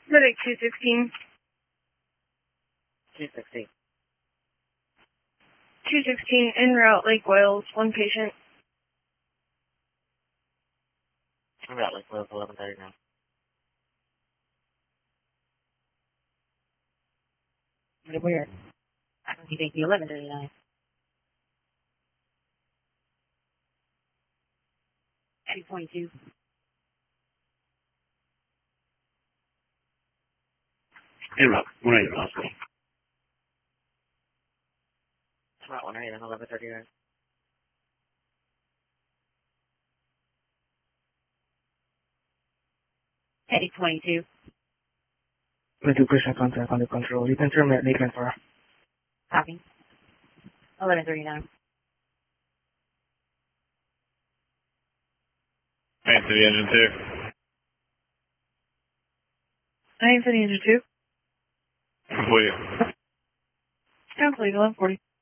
Medic 216. 216. 216, en route, Lake Wales, one patient. En route, Lake Wales, 1139. Pretty weird. I can take the 1139. Eddie 22. En route, 180 hospital. En route, 180, 1139. Eddie 22. I'm going to do patient contact under control. You can terminate Lakeland for Copy. 1139. Hey, to the engine 2. 9 for the engine 2. Complete. Complete, 1140.